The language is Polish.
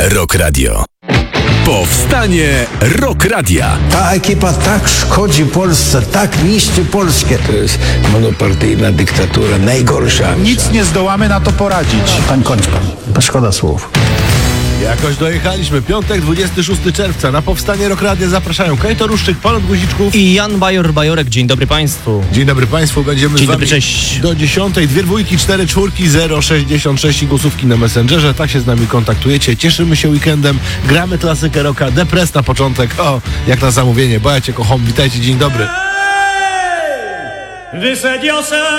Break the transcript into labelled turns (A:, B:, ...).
A: Rock Radio. Powstanie Rock Radia.
B: Ta ekipa tak szkodzi Polsce, tak niszczy Polskę. To jest monopartyjna dyktatura, najgorsza.
C: Nic nie zdołamy na to poradzić.
B: Pan kończ pan, szkoda słów.
D: Jakoś dojechaliśmy. Piątek, 26 czerwca. Na Powstanie Rock Radia zapraszają Kajto Ruszczyk, Polon Guziczków
E: i Jan Bajor-Bajorek. Dzień dobry Państwu.
D: Dzień dobry Państwu. Będziemy
E: Dzień
D: z wami
E: dobry, cześć.
D: do 10. 2 dwójki, 4 czwórki, 066 i głosówki na Messengerze. Tak się z nami kontaktujecie. Cieszymy się weekendem. Gramy klasykę rocka. Depres na początek. O, jak na zamówienie. Bo ja cię kocham. Witajcie. Dzień dobry.